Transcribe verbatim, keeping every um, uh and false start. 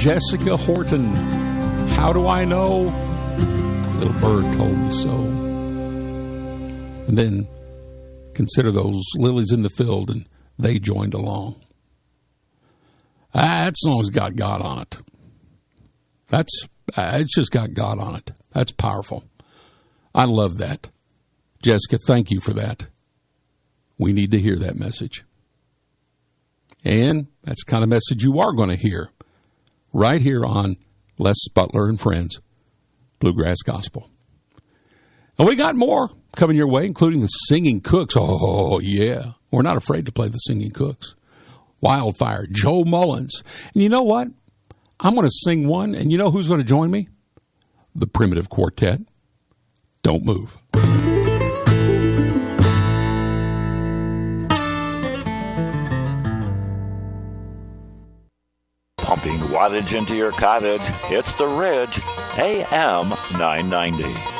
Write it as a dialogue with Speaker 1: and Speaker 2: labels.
Speaker 1: Jessica Horton. How do I know? Little bird told me so. And then consider those lilies in the field, and they joined along. Ah, that song's got God on it. That's uh, it's just got God on it. That's powerful. I love that. Jessica, thank you for that. We need to hear that message. And that's the kind of message you are going to hear right here on Les Butler and Friends, Bluegrass Gospel. And we got more coming your way, including the Singing Cooks. Oh, yeah. We're not afraid to play the Singing Cooks. Wildfire, Joe Mullins. And you know what? I'm going to sing one, and you know who's going to join me? The Primitive Quartet. Don't move.
Speaker 2: Pumping wattage into your cottage. It's The Ridge, A M nine ninety.